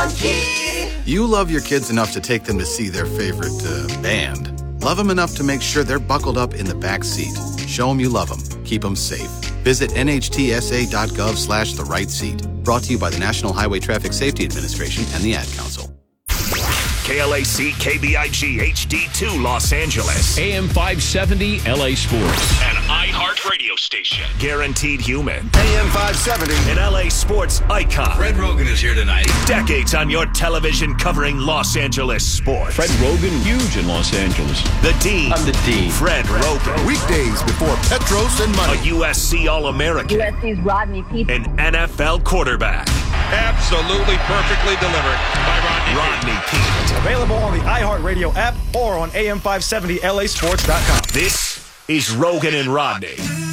You love your kids enough to take them to see their favorite band. Love them enough to make sure they're buckled up in the back seat. Show them you love them. Keep them safe. Visit nhtsa.gov/the right seat. Brought to you by the National Highway Traffic Safety Administration and the Ad Council. KLAC KBIG HD2 Los Angeles. AM 570 LA Sports. An iHeart radio station. Guaranteed human. AM 570. An LA sports icon. Fred Rogan is here tonight. Decades on your television covering Los Angeles sports. Fred Rogan, huge in Los Angeles. The Dean. I'm the Dean. Fred Rogan. Weekdays before Petros and A Money. USC All-American. USC's Rodney Peete. An NFL quarterback. Absolutely perfectly delivered by Rodney Peete. Available on the iHeartRadio app or on AM570LAsports.com. This is Rogan and Rodney.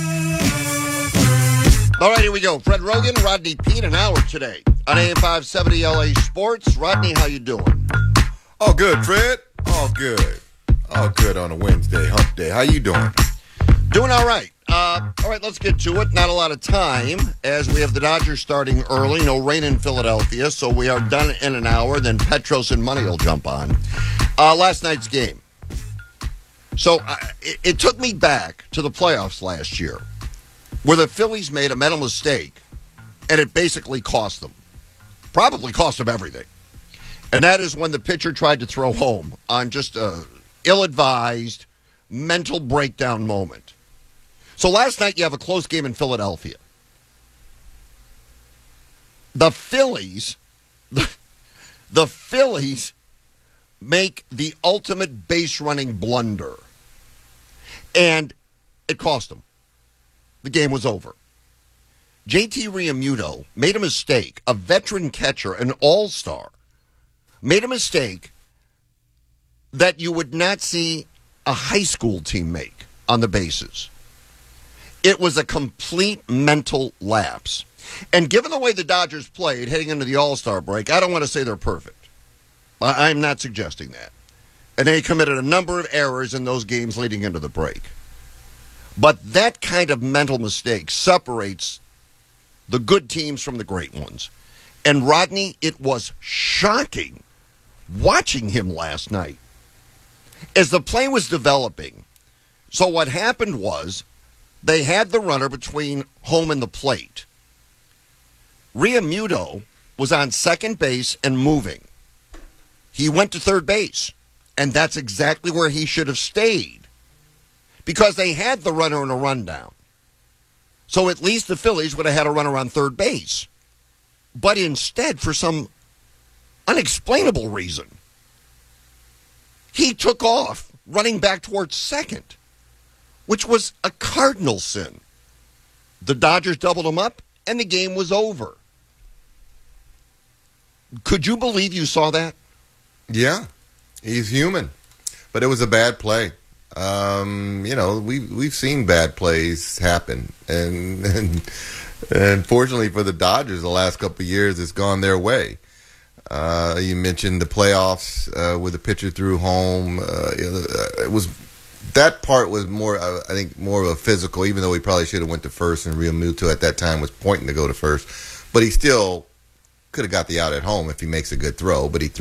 All right, here we go. Fred Rogan, Rodney Peete, an hour today on AM 570 LA Sports. Rodney, how you doing? All good, Fred. All good. All good on a Wednesday, hump day. How you doing? Doing all right. All right, let's get to it. Not a lot of time as we have the Dodgers starting early. No rain in Philadelphia, so we are done in an hour. Then Petros and Money will jump on. Last night's game. So it took me back to the playoffs last year where the Phillies made a mental mistake, and it basically cost them. Probably cost them everything. And that is when the pitcher tried to throw home on just a ill-advised mental breakdown moment. So last night you have a close game in Philadelphia. The Phillies make the ultimate base-running blunder. And it cost them. The game was over. JT Realmuto made a mistake. A veteran catcher, an all-star, made a mistake that you would not see a high school team make on the bases. It was a complete mental lapse. And given the way the Dodgers played heading into the All-Star break, I don't want to say they're perfect. I'm not suggesting that. And they committed a number of errors in those games leading into the break. But that kind of mental mistake separates the good teams from the great ones. And Rodney, it was shocking watching him last night. As the play was developing, so what happened was they had the runner between home and the plate. Realmuto was on second base and moving. He went to third base, and that's exactly where he should have stayed because they had the runner in a rundown. So at least the Phillies would have had a runner on third base. But instead, for some unexplainable reason, he took off running back towards second, which was a cardinal sin. The Dodgers doubled him up, and the game was over. Could you believe you saw that? Yeah, he's human, but it was a bad play. We've seen bad plays happen, and fortunately for the Dodgers, the last couple of years, it's gone their way. You mentioned the playoffs with the pitcher threw home. It was that part was more, I think, more of a physical. Even though he probably should have went to first, and Realmuto at that time was pointing to go to first, but he still could have got the out at home if he makes a good throw. But he threw